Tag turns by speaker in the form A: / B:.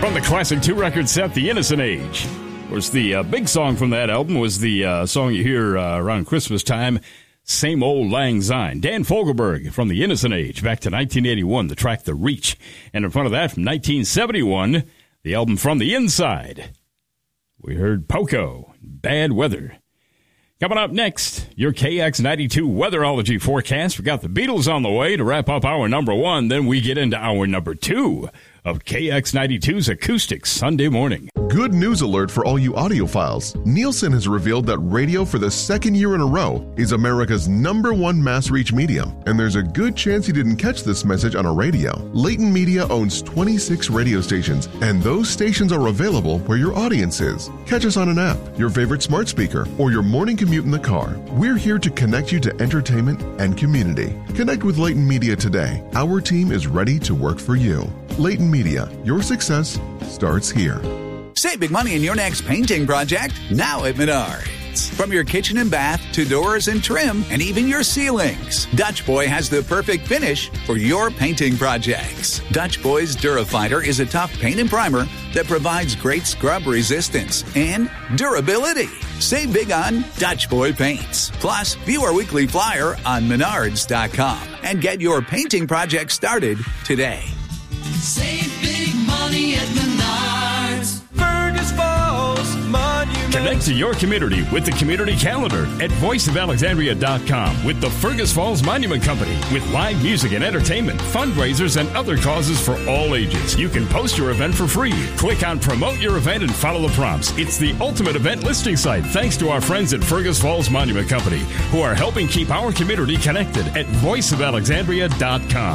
A: From the classic two-record set, The Innocent Age. Of course, the big song from that album was the song you hear around Christmas time, Same Old Lang Syne. Dan Fogelberg from The Innocent Age, back to 1981, the track The Reach. And in front of that, from 1971, the album From the Inside. We heard Poco, Bad Weather. Coming up next, your KX92 Weatherology forecast. We got the Beatles on the way to wrap up hour number 1. Then we get into hour number 2 of KX92's Acoustics Sunday Morning.
B: Good news alert for all you audiophiles. Nielsen has revealed that radio for the second year in a row is America's #1 mass reach medium, and there's a good chance you didn't catch this message on a radio. Leighton Media owns 26 radio stations, and those stations are available where your audience is. Catch us on an app, your favorite smart speaker, or your morning commute in the car. We're here to connect you to entertainment and community. Connect with Leighton Media today. Our team is ready to work for you. Leighton Media, your success starts here.
C: Save big money in your next painting project now at Menards. From your kitchen and bath to doors and trim and even your ceilings, Dutch Boy has the perfect finish for your painting projects. Dutch Boy's Durafighter is a tough paint and primer that provides great scrub resistance and durability. Save big on Dutch Boy paints. Plus, view our weekly flyer on Menards.com and get your painting project started today.
D: Save big money at Menards. Fergus Falls Monument.
A: Connect to your community with the Community Calendar at voiceofalexandria.com with the Fergus Falls Monument Company with live music and entertainment, fundraisers, and other causes for all ages. You can post your event for free. Click on Promote Your Event and follow the prompts. It's the ultimate event listing site thanks to our friends at Fergus Falls Monument Company who are helping keep our community connected at voiceofalexandria.com.